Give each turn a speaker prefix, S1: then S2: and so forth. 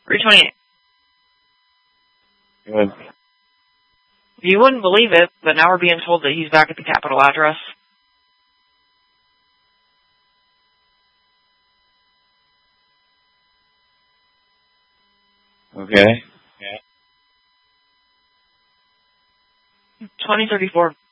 S1: 328.
S2: Good.
S1: You wouldn't believe it, but now we're being told that he's back at the Capitol address.
S2: Okay.
S1: 2034.